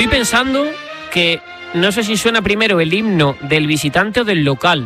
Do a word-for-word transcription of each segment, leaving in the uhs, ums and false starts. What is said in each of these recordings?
Estoy pensando que no sé si suena primero el himno del visitante o del local.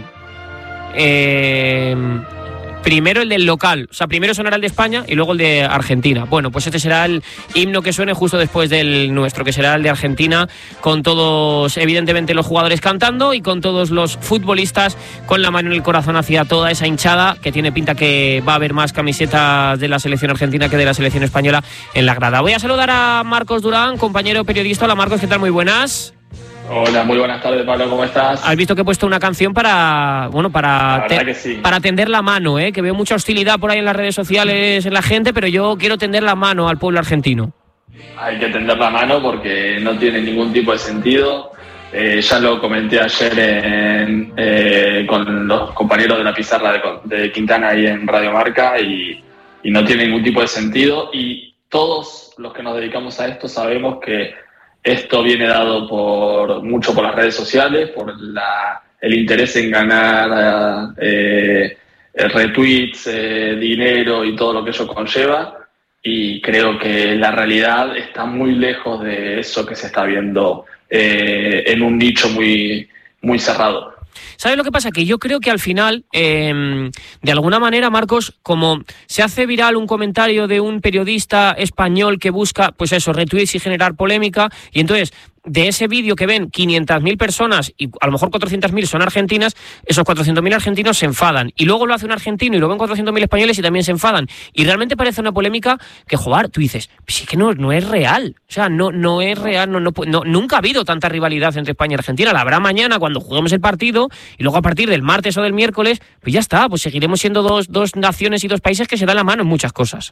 Eh... Primero el del local, o sea, primero sonará el de España y luego el de Argentina. Bueno, pues este será el himno que suene justo después del nuestro, que será el de Argentina, con todos, evidentemente, los jugadores cantando y con todos los futbolistas con la mano en el corazón hacia toda esa hinchada, que tiene pinta que va a haber más camisetas de la selección argentina que de la selección española en la grada. Voy a saludar a Marcos Durán, compañero periodista. Hola, Marcos, ¿qué tal? Muy buenas. Hola, muy buenas tardes, Pablo, ¿cómo estás? Has visto que he puesto una canción para, bueno, para, te, sí. para tender la mano, ¿eh? Que veo mucha hostilidad por ahí en las redes sociales en la gente, pero yo quiero tender la mano al pueblo argentino. Hay que tender la mano porque no tiene ningún tipo de sentido. Eh, ya lo comenté ayer en, eh, con los compañeros de la pizarra de, de Quintana ahí en Radio Marca y, y no tiene ningún tipo de sentido. Y todos los que nos dedicamos a esto sabemos que esto viene dado por mucho por las redes sociales, por la, el interés en ganar eh, retweets, eh, dinero y todo lo que ello conlleva. Y creo que la realidad está muy lejos de eso que se está viendo eh, en un nicho muy, muy cerrado. ¿Sabes lo que pasa? Que yo creo que al final, eh, de alguna manera, Marcos, como se hace viral un comentario de un periodista español que busca, pues eso, retweets y generar polémica, y entonces de ese vídeo que ven quinientas mil personas y a lo mejor cuatrocientas mil son argentinas, esos cuatrocientos mil argentinos se enfadan. Y luego lo hace un argentino y lo ven cuatrocientos mil españoles y también se enfadan. Y realmente parece una polémica que, joder, tú dices, sí que no, no es real. O sea, no, no es real, no, no, no, nunca ha habido tanta rivalidad entre España y Argentina. La habrá mañana cuando juguemos el partido y luego a partir del martes o del miércoles, pues ya está, pues seguiremos siendo dos, dos naciones y dos países que se dan la mano en muchas cosas.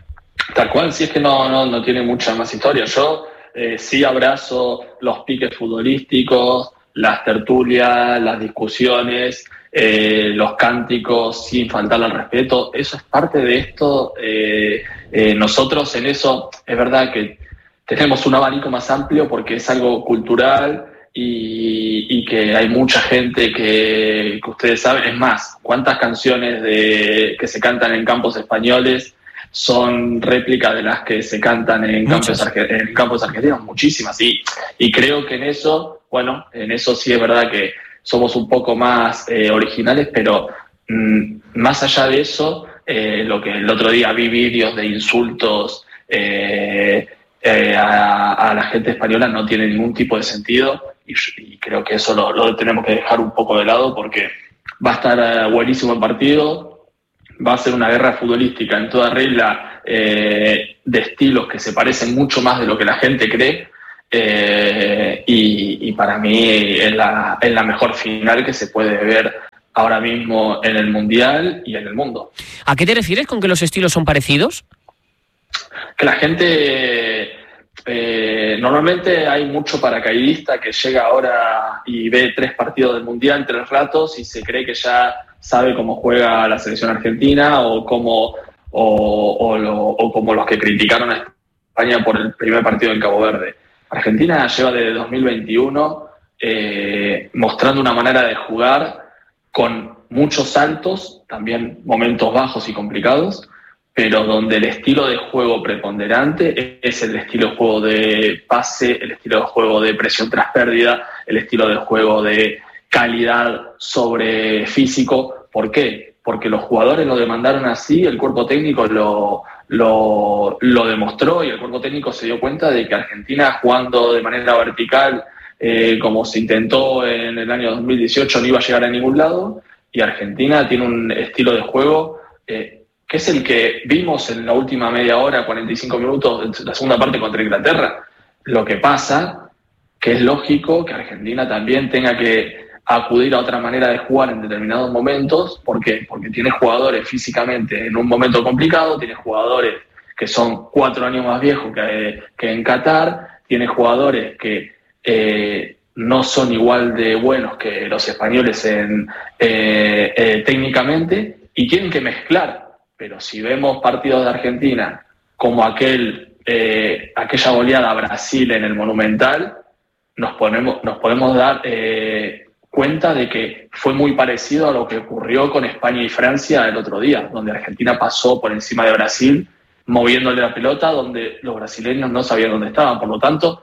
Tal cual, si es que no, no, no tiene mucha más historia. Yo... Eh, sí abrazo los piques futbolísticos, las tertulias, las discusiones, eh, los cánticos sin faltarle al respeto. Eso es parte de esto. Eh, eh, nosotros en eso es verdad que tenemos un abanico más amplio porque es algo cultural y, y que hay mucha gente que, que ustedes saben. Es más, ¿cuántas canciones de, que se cantan en campos españoles son réplicas de las que se cantan en campos, en campos argentinos? Muchísimas, y, y creo que en eso, bueno, en eso sí es verdad que somos un poco más eh, originales, pero mmm, más allá de eso, eh, lo que el otro día vi vídeos de insultos eh, eh, a, a la gente española no tiene ningún tipo de sentido, y, y creo que eso lo, lo tenemos que dejar un poco de lado porque va a estar uh, buenísimo el partido. Va a ser una guerra futbolística en toda regla, eh, de estilos que se parecen mucho más de lo que la gente cree, eh, y, y para mí es la, es la mejor final que se puede ver ahora mismo en el Mundial y en el mundo. ¿A qué te refieres con que los estilos son parecidos? Que la gente... Eh, normalmente hay mucho paracaidista que llega ahora y ve tres partidos del Mundial, tres ratos, y se cree que ya sabe cómo juega la selección argentina o cómo o, o, lo, o como los que criticaron a España por el primer partido en Cabo Verde. Argentina lleva desde dos mil veintiuno eh, mostrando una manera de jugar con muchos saltos, también momentos bajos y complicados, pero donde el estilo de juego preponderante es el estilo de juego de pase, el estilo de juego de presión tras pérdida, el estilo de juego de calidad sobre físico. ¿Por qué? Porque los jugadores lo demandaron así, el cuerpo técnico lo, lo, lo demostró y el cuerpo técnico se dio cuenta de que Argentina, jugando de manera vertical, eh, como se intentó en el año dos mil dieciocho, no iba a llegar a ningún lado, y Argentina tiene un estilo de juego eh, que es el que vimos en la última media hora, cuarenta y cinco minutos, la segunda parte contra Inglaterra. Lo que pasa, que es lógico que Argentina también tenga que acudir a otra manera de jugar en determinados momentos. ¿Por qué? Porque tiene jugadores físicamente en un momento complicado, tiene jugadores que son cuatro años más viejos que, que en Qatar, tiene jugadores que eh, no son igual de buenos que los españoles en, eh, eh, técnicamente, y tienen que mezclar. Pero si vemos partidos de Argentina como aquel, eh, aquella goleada a Brasil en el Monumental, nos, ponemos, nos podemos dar eh, cuenta de que fue muy parecido a lo que ocurrió con España y Francia el otro día, donde Argentina pasó por encima de Brasil, moviéndole la pelota, donde los brasileños no sabían dónde estaban. Por lo tanto,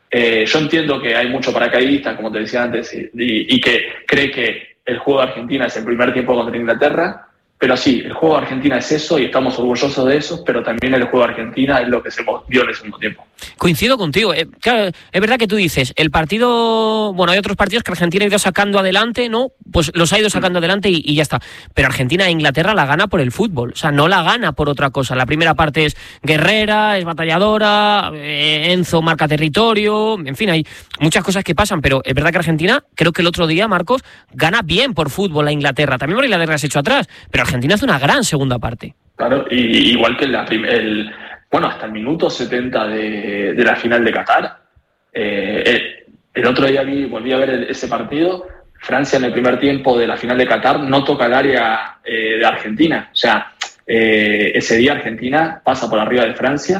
Eh, yo entiendo que hay mucho paracaidista, como te decía antes, y, y, y que cree que el juego de Argentina es el primer tiempo contra Inglaterra, pero sí, el juego de Argentina es eso y estamos orgullosos de eso, pero también el juego de Argentina es lo que se vio en el segundo tiempo. Coincido contigo. Eh, claro, es verdad que tú dices, el partido, bueno, hay otros partidos que Argentina ha ido sacando adelante, ¿no? Pues los ha ido sacando adelante y, y ya está. Pero Argentina e Inglaterra la gana por el fútbol, o sea, no la gana por otra cosa. La primera parte es guerrera, es batalladora, eh, Enzo marca territorio, en fin, hay muchas cosas que pasan, pero es verdad que Argentina, creo que el otro día, Marcos, gana bien por fútbol a Inglaterra. También por Inglaterra se ha hecho atrás, pero Argentina hace una gran segunda parte. Claro, y, igual que la prim- el, bueno, hasta el minuto setenta de, de la final de Qatar. Eh, el, el otro día vi, volví a ver el, ese partido. Francia en el primer tiempo de la final de Qatar no toca el área eh, de Argentina. O sea, eh, ese día Argentina pasa por arriba de Francia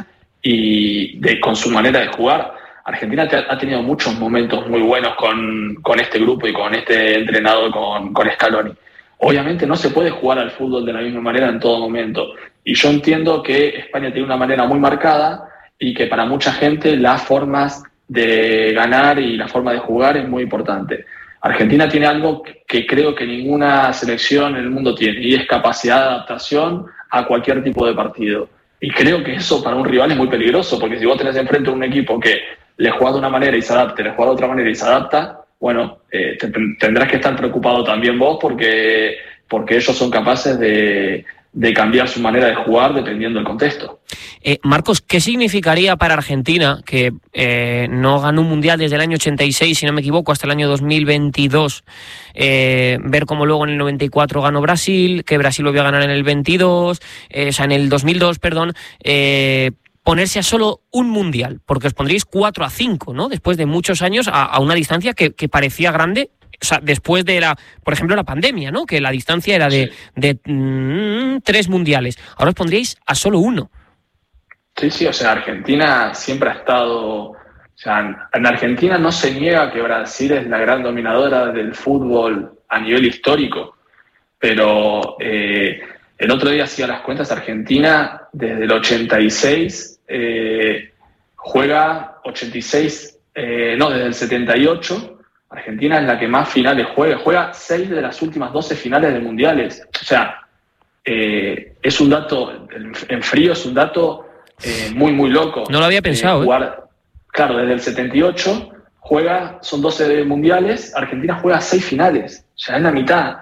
y de, con su manera de jugar. Argentina te, ha tenido muchos momentos muy buenos con, con este grupo y con este entrenador, con, con Scaloni. Obviamente no se puede jugar al fútbol de la misma manera en todo momento. Y yo entiendo que España tiene una manera muy marcada y que para mucha gente las formas de ganar y la forma de jugar es muy importante. Argentina tiene algo que creo que ninguna selección en el mundo tiene, y es capacidad de adaptación a cualquier tipo de partido. Y creo que eso para un rival es muy peligroso, porque si vos tenés enfrente a un equipo que le juega de una manera y se adapta, le juega de otra manera y se adapta, bueno, eh, te, tendrás que estar preocupado también vos porque, porque ellos son capaces de, de cambiar su manera de jugar dependiendo del contexto. Eh, Marcos, ¿qué significaría para Argentina, que eh, no ganó un mundial desde el año ochenta y seis, si no me equivoco, hasta el año dos mil veintidós, eh, ver cómo luego en el noventa y cuatro ganó Brasil, que Brasil volvió a ganar en el veintidós, eh, o sea, en el dos mil dos, perdón, eh, ponerse a solo un mundial, porque os pondréis cuatro a cinco, ¿no? Después de muchos años a, a una distancia que, que parecía grande, o sea, después de la, por ejemplo, la pandemia, ¿no? Que la distancia era de, sí. de mm, tres mundiales. Ahora os pondríais a solo uno. Sí, sí, o sea, Argentina siempre ha estado... O sea, en Argentina no se niega que Brasil es la gran dominadora del fútbol a nivel histórico, pero eh, el otro día hacía las cuentas, Argentina desde el ochenta y seis eh, juega ochenta y seis, eh, no, desde el setenta y ocho, Argentina es la que más finales juega, juega seis de las últimas doce finales de mundiales. O sea, eh, es un dato, en frío es un dato... Eh, muy, muy loco. No lo había pensado. Eh, jugar, eh. Claro, desde el setenta y ocho juega, son doce mundiales, Argentina juega seis finales, o sea, es la mitad.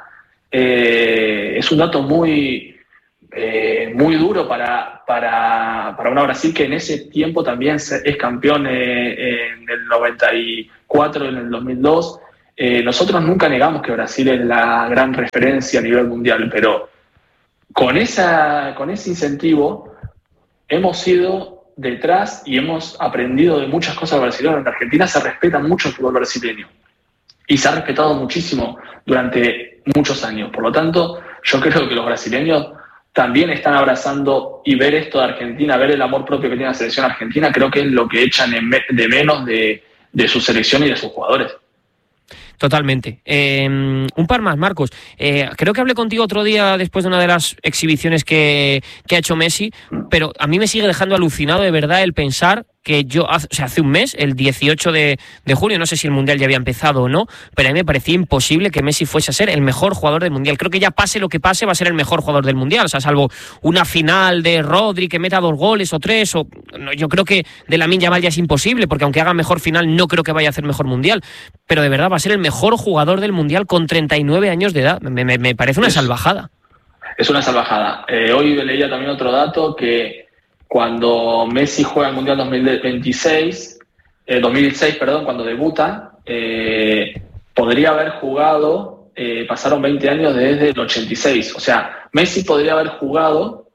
Eh, es un dato muy, eh, muy duro para, para, para una Brasil que en ese tiempo también es campeón eh, en el noventa y cuatro, en el dos mil dos. Eh, nosotros nunca negamos que Brasil es la gran referencia a nivel mundial, pero con, esa, con ese incentivo hemos ido detrás y hemos aprendido de muchas cosas brasileñas. En Argentina se respeta mucho el fútbol brasileño y se ha respetado muchísimo durante muchos años. Por lo tanto, yo creo que los brasileños también están abrazando, y ver esto de Argentina, ver el amor propio que tiene la selección argentina, creo que es lo que echan de menos de, de su selección y de sus jugadores. Totalmente. Eh, un par más, Marcos. Eh, creo que hablé contigo otro día después de una de las exhibiciones que, que ha hecho Messi, pero a mí me sigue dejando alucinado de verdad el pensar que yo, o sea, hace un mes, el dieciocho de junio, no sé si el Mundial ya había empezado o no, pero a mí me parecía imposible que Messi fuese a ser el mejor jugador del Mundial. Creo que ya pase lo que pase, va a ser el mejor jugador del Mundial, o sea, salvo una final de Rodri que meta dos goles o tres, o no, yo creo que de Lamine Yamal ya es imposible, porque aunque haga mejor final, no creo que vaya a hacer mejor Mundial, pero de verdad va a ser el mejor jugador del Mundial con treinta y nueve años de edad. Me, me, me parece una es, salvajada. Es una salvajada. Eh, hoy leía también otro dato que cuando Messi juega el Mundial dos mil veintiséis, eh, dos mil seis, perdón, cuando debuta, eh, podría haber jugado, eh, pasaron veinte años desde el ochenta y seis. O sea, Messi podría haber jugado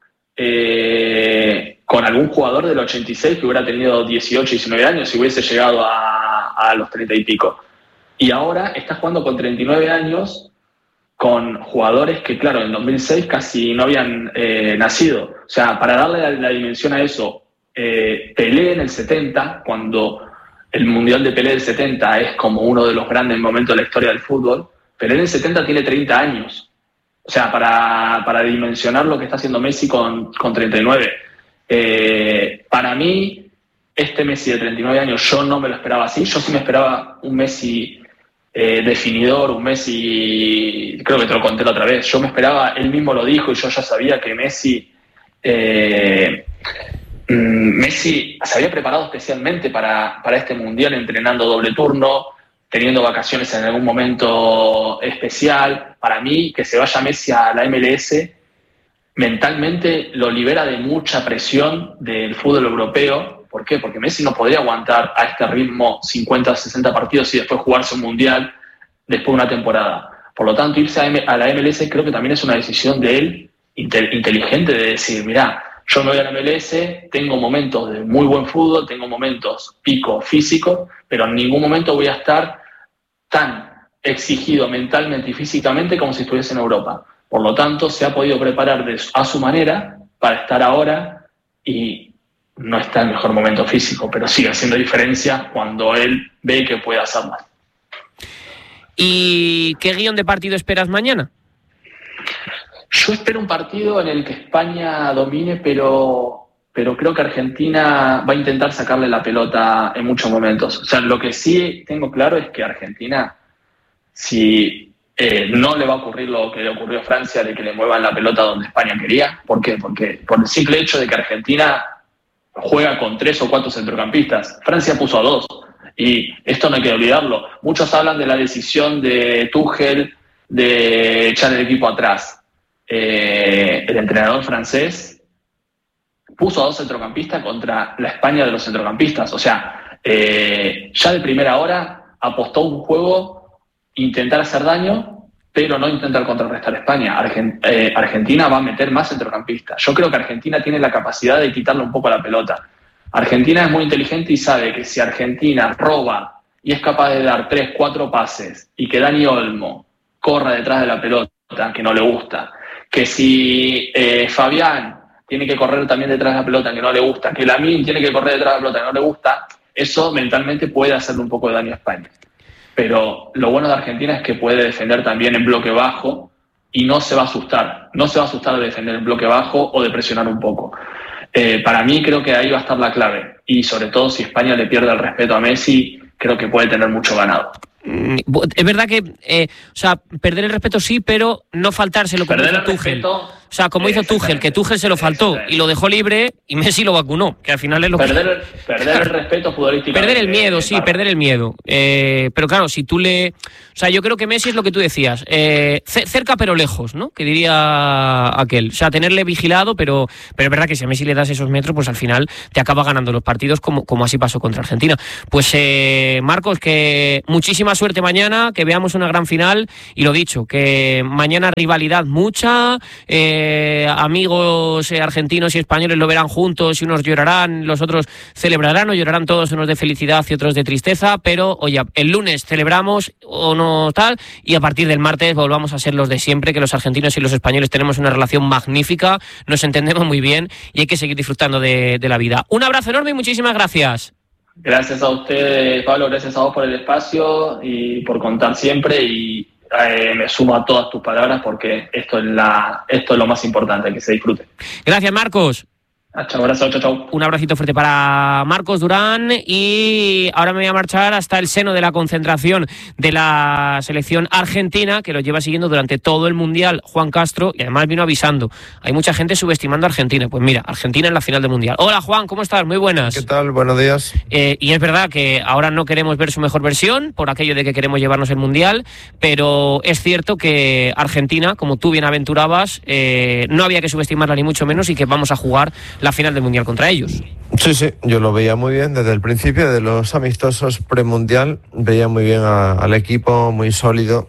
eh, con algún jugador del ochenta y seis que hubiera tenido dieciocho, diecinueve años y hubiese llegado a, a los treinta y pico. Y ahora está jugando con treinta y nueve años con jugadores que, claro, en dos mil seis casi no habían eh, nacido. O sea, para darle la, la dimensión a eso, eh, Pelé en el setenta, cuando el Mundial de Pelé del setenta es como uno de los grandes momentos de la historia del fútbol, Pelé en el setenta tiene treinta años. O sea, para, para dimensionar lo que está haciendo Messi con, con treinta y nueve. Eh, para mí, este Messi de treinta y nueve años yo no me lo esperaba así. Yo sí me esperaba un Messi eh, definidor, un Messi, creo que te lo conté la otra vez, yo me esperaba, él mismo lo dijo y yo ya sabía que Messi eh, Messi se había preparado especialmente para, para este Mundial, entrenando doble turno, teniendo vacaciones en algún momento especial. Para mí, que se vaya Messi a la M L S mentalmente lo libera de mucha presión del fútbol europeo. ¿Por qué? Porque Messi no podría aguantar a este ritmo cincuenta, sesenta partidos y después jugarse un Mundial después de una temporada. Por lo tanto, irse a la M L S creo que también es una decisión de él inteligente, de decir, mirá, yo me voy a la M L S, tengo momentos de muy buen fútbol, tengo momentos pico físico, pero en ningún momento voy a estar tan exigido mentalmente y físicamente como si estuviese en Europa. Por lo tanto, se ha podido preparar de, a su manera para estar ahora, y no está en el mejor momento físico, pero sigue haciendo diferencia cuando él ve que puede hacer más. ¿Y qué guión de partido esperas mañana? Yo espero un partido en el que España domine, pero, pero creo que Argentina va a intentar sacarle la pelota en muchos momentos. O sea, lo que sí tengo claro es que Argentina, si eh, no le va a ocurrir lo que le ocurrió a Francia, de que le muevan la pelota donde España quería. ¿Por qué? Porque por el simple hecho de que Argentina juega con tres o cuatro centrocampistas. Francia puso a dos, y esto no hay que olvidarlo. Muchos hablan de la decisión de Tuchel de echar el equipo atrás. Eh, el entrenador francés puso a dos centrocampistas contra la España de los centrocampistas. O sea, eh, ya de primera hora apostó un juego, intentar hacer daño, pero no intentar contrarrestar a España. Argent- eh, Argentina va a meter más centrocampistas. Yo creo que Argentina tiene la capacidad de quitarle un poco la pelota. Argentina es muy inteligente y sabe que si Argentina roba y es capaz de dar tres, cuatro pases y que Dani Olmo corra detrás de la pelota, que no le gusta, que si eh, Fabián tiene que correr también detrás de la pelota, que no le gusta, que Lamine tiene que correr detrás de la pelota, que no le gusta, eso mentalmente puede hacerle un poco de daño a España. Pero lo bueno de Argentina es que puede defender también en bloque bajo y no se va a asustar. No se va a asustar de defender en bloque bajo o de presionar un poco. Eh, para mí creo que ahí va a estar la clave. Y sobre todo si España le pierde el respeto a Messi, creo que puede tener mucho ganado. Es verdad que, eh, o sea, perder el respeto sí, pero no faltárselo como perder hizo el Tuchel. Respeto, o sea, como hizo Tuchel, que Tuchel se lo faltó y lo dejó libre y Messi lo vacunó, que al final es lo perder, que... Perder el respeto futbolístico. Perder el miedo, sí, perder el miedo. Eh, pero claro, si tú le... O sea, yo creo que Messi es lo que tú decías, eh, cerca pero lejos, ¿no? Que diría aquel. O sea, tenerle vigilado, pero, pero es verdad que si a Messi le das esos metros, pues al final te acaba ganando los partidos, como, como así pasó contra Argentina. Pues eh, Marcos, que muchísima suerte mañana, que veamos una gran final, y lo dicho, que mañana rivalidad mucha, eh, amigos eh, argentinos y españoles lo verán juntos y unos llorarán, los otros celebrarán o llorarán todos, unos de felicidad y otros de tristeza, pero oye, el lunes celebramos o no tal, y a partir del martes volvamos a ser los de siempre, que los argentinos y los españoles tenemos una relación magnífica, nos entendemos muy bien y hay que seguir disfrutando de, de la vida. Un abrazo enorme y muchísimas gracias. Gracias a usted, Pablo, gracias a vos por el espacio y por contar siempre, y eh, me sumo a todas tus palabras porque esto es, la, esto es lo más importante, que se disfrute. Gracias, Marcos. Chao, abrazo, chao, chao. Un abracito fuerte para Marcos Durán, y ahora me voy a marchar hasta el seno de la concentración de la selección argentina, que lo lleva siguiendo durante todo el Mundial Juan Castro, y además vino avisando. Hay mucha gente subestimando a Argentina. Pues mira, Argentina en la final del Mundial. Hola Juan, ¿cómo estás? Muy buenas. ¿Qué tal? Buenos días. Eh, y es verdad que ahora no queremos ver su mejor versión, por aquello de que queremos llevarnos el Mundial, pero es cierto que Argentina, como tú bien aventurabas, eh, no había que subestimarla ni mucho menos, y que vamos a jugar la final del Mundial contra ellos. Sí, sí, yo lo veía muy bien desde el principio, de los amistosos premundial, veía muy bien a, al equipo, muy sólido,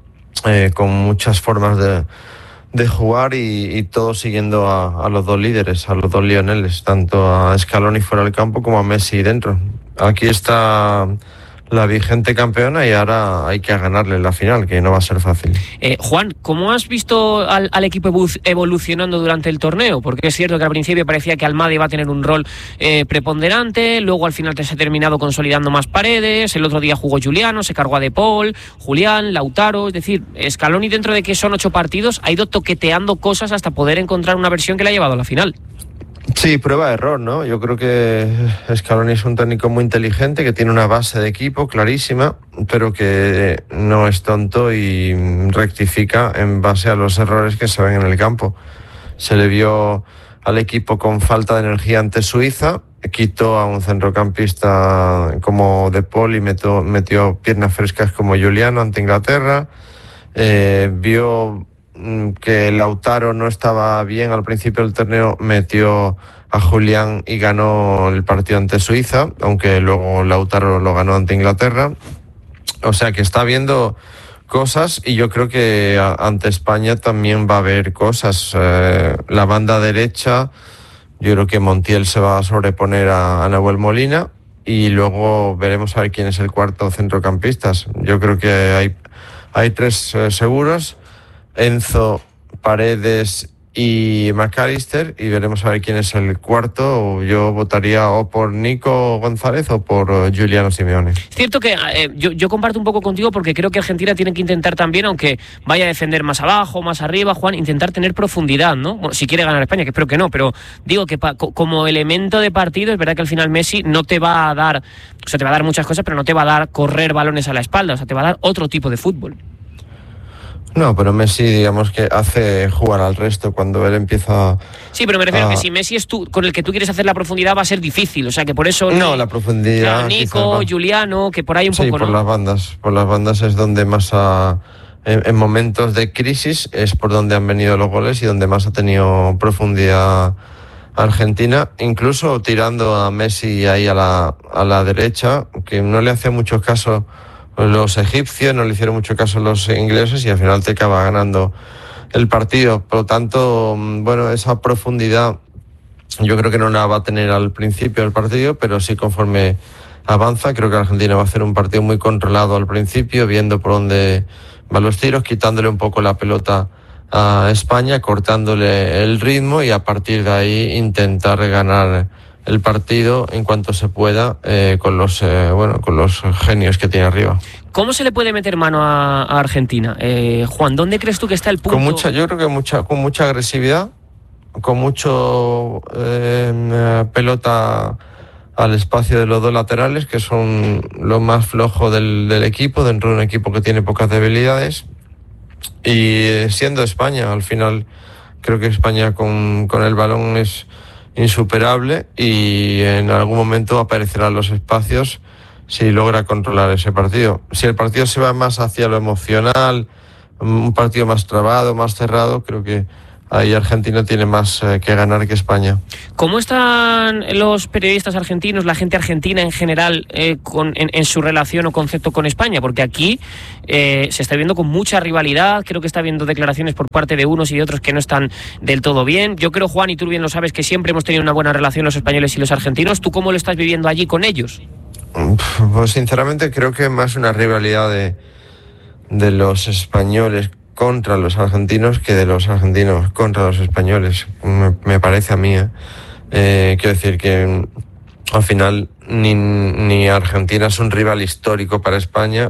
eh, con muchas formas de, de jugar, y, y todo siguiendo a, a los dos líderes, a los dos Lioneles, tanto a Scaloni fuera del campo como a Messi dentro. Aquí está la vigente campeona y ahora hay que ganarle la final, que no va a ser fácil. Eh, Juan, ¿cómo has visto al, al equipo evolucionando durante el torneo? Porque es cierto que al principio parecía que Almada iba a tener un rol eh, preponderante, luego al final se ha terminado consolidando más Paredes, el otro día jugó Juliano, se cargó a De Paul, Julián, Lautaro, es decir, Scaloni, dentro de que son ocho partidos, ha ido toqueteando cosas hasta poder encontrar una versión que le ha llevado a la final. Sí, prueba de error, ¿no? Yo creo que Scaloni es un técnico muy inteligente, que tiene una base de equipo clarísima, pero que no es tonto y rectifica en base a los errores que se ven en el campo. Se le vio al equipo con falta de energía ante Suiza, quitó a un centrocampista como De Paul y metió, metió piernas frescas como Giuliano ante Inglaterra. Eh, vio que Lautaro no estaba bien al principio del torneo, metió a Julián y ganó el partido ante Suiza, aunque luego Lautaro lo ganó ante Inglaterra. O sea que está viendo cosas y yo creo que ante España también va a haber cosas. Eh, la banda derecha, yo creo que Montiel se va a sobreponer a, a Nahuel Molina y luego veremos a ver quién es el cuarto centrocampistas. Yo creo que hay, hay tres eh, seguros: Enzo, Paredes y McAllister, y veremos a ver quién es el cuarto. Yo votaría o por Nico González o por uh, Giuliano Simeone. Es cierto que eh, yo, yo comparto un poco contigo, porque creo que Argentina tiene que intentar también, aunque vaya a defender más abajo, más arriba, Juan, intentar tener profundidad, ¿no? Bueno, si quiere ganar España, que espero que no, pero digo que pa, co, como elemento de partido es verdad que al final Messi no te va a dar, o sea, te va a dar muchas cosas, pero no te va a dar correr balones a la espalda, o sea, te va a dar otro tipo de fútbol. No, pero Messi, digamos que hace jugar al resto cuando él empieza. Sí, pero me refiero a... que si Messi es tú con el que tú quieres hacer la profundidad, va a ser difícil, o sea que por eso. No, ni... la profundidad. Claro, Nico, Giuliano, que por ahí un sí, poco. por ¿no? las bandas. Por las bandas es donde más ha. En, en momentos de crisis es por donde han venido los goles y donde más ha tenido profundidad Argentina, incluso tirando a Messi ahí a la, a la derecha, que no le hace mucho caso los egipcios, no le hicieron mucho caso los ingleses y al final te acaba ganando el partido. Por lo tanto, bueno, esa profundidad yo creo que no la va a tener al principio del partido, pero sí conforme avanza. Creo que Argentina va a hacer un partido muy controlado al principio, viendo por dónde van los tiros, quitándole un poco la pelota a España, cortándole el ritmo y a partir de ahí intentar ganar el partido en cuanto se pueda eh, con los eh, bueno con los genios que tiene arriba. ¿Cómo se le puede meter mano a, a Argentina? Eh, Juan, ¿dónde crees tú que está el punto? Con mucha, yo creo que mucha, con mucha agresividad, con mucho eh, pelota al espacio de los dos laterales, que son lo más flojo del, del equipo, dentro de un equipo que tiene pocas debilidades. Y siendo España, al final creo que España con, con el balón es insuperable y en algún momento aparecerán los espacios si logra controlar ese partido. Si el partido se va más hacia lo emocional, un partido más trabado, más cerrado, creo que ahí Argentina tiene más eh, que ganar que España. ¿Cómo están los periodistas argentinos, la gente argentina en general, eh, con, en, en su relación o concepto con España? Porque aquí eh, se está viendo con mucha rivalidad, creo que está habiendo declaraciones por parte de unos y de otros que no están del todo bien. Yo creo, Juan, y tú bien lo sabes, que siempre hemos tenido una buena relación los españoles y los argentinos. ¿Tú cómo lo estás viviendo allí con ellos? Pues sinceramente creo que más una rivalidad de, de los españoles contra los argentinos que de los argentinos contra los españoles, me, me parece a mí. ¿eh? Eh, quiero decir que al final ni, ni Argentina es un rival histórico para España,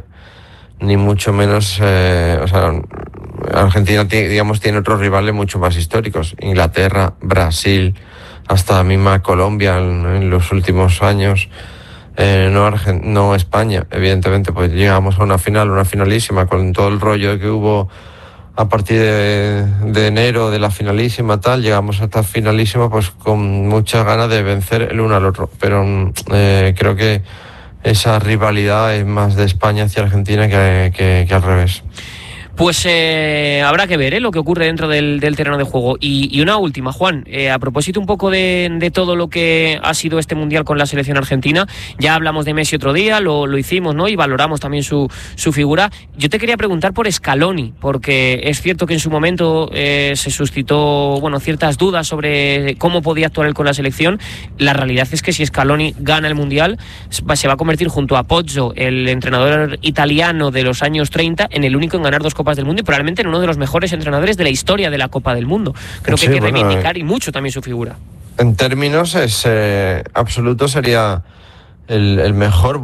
ni mucho menos, eh, o sea, Argentina tiene, digamos, tiene otros rivales mucho más históricos, Inglaterra, Brasil, hasta la misma Colombia en, en los últimos años. Eh, no, Argent- no España, evidentemente, pues llegamos a una final, una finalísima, con todo el rollo que hubo a partir de, de enero de la finalísima, tal, llegamos a esta finalísima pues con muchas ganas de vencer el uno al otro, pero eh, creo que esa rivalidad es más de España hacia Argentina que, que, que al revés. Pues eh, habrá que ver ¿eh? lo que ocurre dentro del, del terreno de juego. Y, y una última, Juan, eh, a propósito un poco de, de todo lo que ha sido este Mundial con la selección argentina, ya hablamos de Messi otro día, lo, lo hicimos, ¿no? Y valoramos también su, su figura. Yo te quería preguntar por Scaloni, porque es cierto que en su momento eh, se suscitó, bueno, ciertas dudas sobre cómo podía actuar él con la selección. La realidad es que si Scaloni gana el Mundial, se va a convertir junto a Pozzo, el entrenador italiano de los años treinta, en el único en ganar dos Copas del Mundo y probablemente en uno de los mejores entrenadores de la historia de la Copa del Mundo. Creo que sí, hay que bueno, reivindicar eh, y mucho también su figura. En términos es, eh, absolutos sería el, el mejor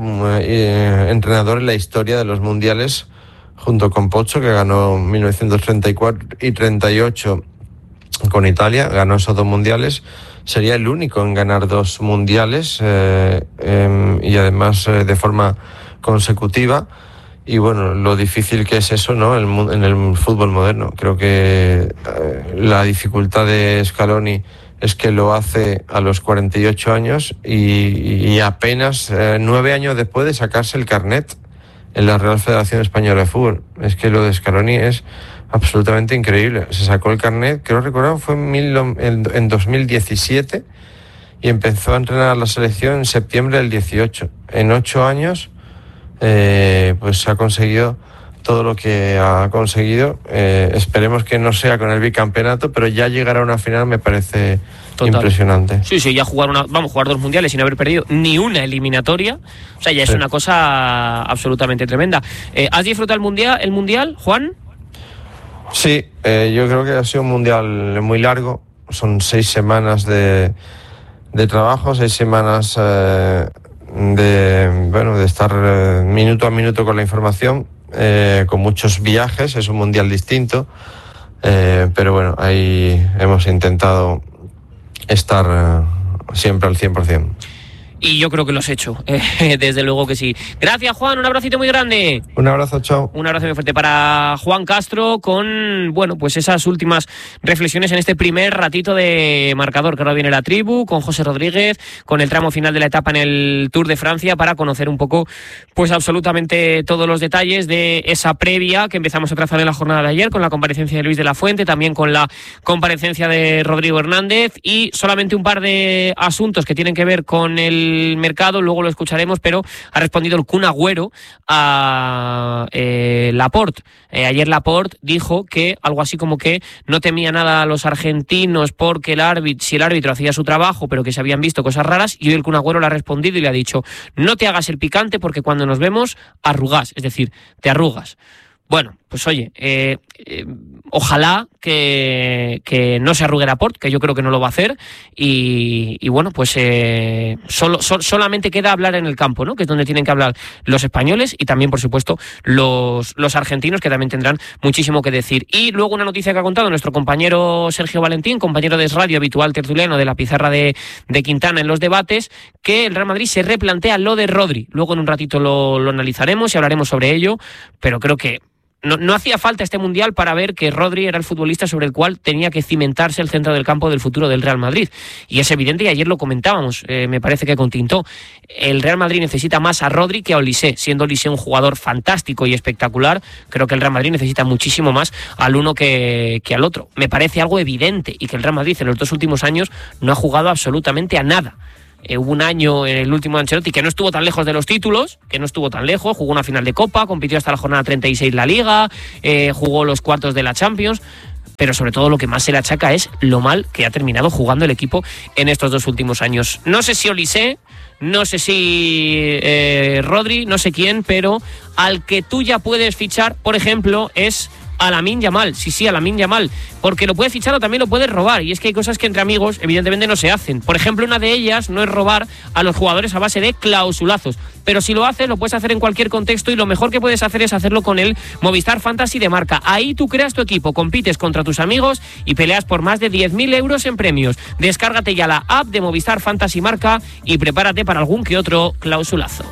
eh, entrenador en la historia de los mundiales, junto con Pozzo, que ganó mil novecientos treinta y cuatro y treinta y ocho con Italia, ganó esos dos mundiales, sería el único en ganar dos mundiales eh, eh, y además eh, de forma consecutiva. Y bueno, lo difícil que es eso, ¿no? El, en el fútbol moderno. Creo que eh, la dificultad de Scaloni es que lo hace a los cuarenta y ocho años y, y apenas eh, nueve años después de sacarse el carnet en la Real Federación Española de Fútbol. Es que lo de Scaloni es absolutamente increíble. Se sacó el carnet, creo recordar, fue en, mil, en, en dos mil diecisiete y empezó a entrenar a la selección en septiembre del dieciocho. En ocho años eh, pues ha conseguido todo lo que ha conseguido. Eh, esperemos que no sea con el bicampeonato, pero ya llegar a una final me parece Total. impresionante. Sí, sí, ya jugar una, vamos, jugar dos mundiales sin haber perdido ni una eliminatoria, o sea, ya es sí. una cosa absolutamente tremenda. Eh, ¿Has disfrutado el mundial, el mundial, Juan? Sí, eh, yo creo que ha sido un mundial muy largo. Son seis semanas de, de trabajo, seis semanas eh, de bueno de estar eh, minuto a minuto con la información, eh, con muchos viajes. Es un mundial distinto, eh, pero bueno, ahí hemos intentado estar eh, siempre al cien por ciento. Y yo creo que lo has hecho, eh, desde luego que sí. Gracias, Juan, un abracito muy grande. Un abrazo, chao. Un abrazo muy fuerte para Juan Castro con, bueno, pues esas últimas reflexiones en este primer ratito de marcador, que ahora viene la tribu, con José Rodríguez, con el tramo final de la etapa en el Tour de Francia, para conocer un poco, pues absolutamente todos los detalles de esa previa que empezamos a trazar en la jornada de ayer, con la comparecencia de Luis de la Fuente, también con la comparecencia de Rodrigo Hernández, y solamente un par de asuntos que tienen que ver con el mercado, luego lo escucharemos, pero ha respondido el Kun Agüero a eh, Laporte. Eh, ayer Laporte dijo que algo así como que no temía nada a los argentinos porque el árbitro, si el árbitro hacía su trabajo, pero que se habían visto cosas raras, y hoy el Kun Agüero le ha respondido y le ha dicho: no te hagas el picante porque cuando nos vemos arrugás, es decir, te arrugas. Bueno, pues oye, eh, eh, ojalá que, que no se arrugue Laporte, que yo creo que no lo va a hacer, y, y bueno, pues eh, solo, so, solamente queda hablar en el campo, ¿no? Que es donde tienen que hablar los españoles y también, por supuesto, los, los argentinos, que también tendrán muchísimo que decir. Y luego una noticia que ha contado nuestro compañero Sergio Valentín, compañero de radio habitual tertuliano de la pizarra de, de Quintana en los debates, que el Real Madrid se replantea lo de Rodri. Luego en un ratito lo, lo analizaremos y hablaremos sobre ello, pero creo que No, no hacía falta este mundial para ver que Rodri era el futbolista sobre el cual tenía que cimentarse el centro del campo del futuro del Real Madrid. Y es evidente, y ayer lo comentábamos, eh, me parece que con Tintó, el Real Madrid necesita más a Rodri que a Olise. Siendo Olise un jugador fantástico y espectacular, creo que el Real Madrid necesita muchísimo más al uno que, que al otro. Me parece algo evidente, y que el Real Madrid en los dos últimos años no ha jugado absolutamente a nada. Eh, hubo un año en el último Ancelotti que no estuvo tan lejos de los títulos, que no estuvo tan lejos, jugó una final de Copa, compitió hasta la jornada treinta y seis la Liga, eh, jugó los cuartos de la Champions, pero sobre todo lo que más se le achaca es lo mal que ha terminado jugando el equipo en estos dos últimos años. No sé si Olise, no sé si eh, Rodri, no sé quién, pero al que tú ya puedes fichar, por ejemplo, es a Lamine Yamal. Sí, sí, a Lamine Yamal, porque lo puedes fichar o también lo puedes robar, y es que hay cosas que entre amigos evidentemente no se hacen. Por ejemplo, una de ellas no es robar a los jugadores a base de clausulazos, pero si lo haces, lo puedes hacer en cualquier contexto, y lo mejor que puedes hacer es hacerlo con el Movistar Fantasy de Marca. Ahí tú creas tu equipo, compites contra tus amigos y peleas por más de diez mil euros en premios. Descárgate ya la app de Movistar Fantasy Marca y prepárate para algún que otro clausulazo.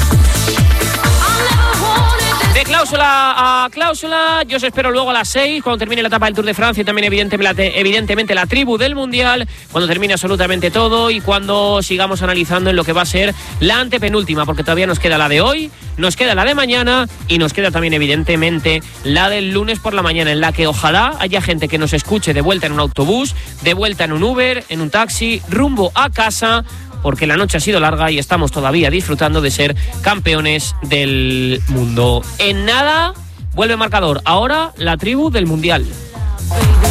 De cláusula a cláusula, yo os espero luego a las seis, cuando termine la etapa del Tour de Francia, y también evidentemente, evidentemente la tribu del Mundial, cuando termine absolutamente todo y cuando sigamos analizando en lo que va a ser la antepenúltima, porque todavía nos queda la de hoy, nos queda la de mañana y nos queda también evidentemente la del lunes por la mañana, en la que ojalá haya gente que nos escuche de vuelta en un autobús, de vuelta en un Uber, en un taxi, rumbo a casa, porque la noche ha sido larga y estamos todavía disfrutando de ser campeones del mundo. En nada, vuelve marcador. Ahora la tribu del Mundial.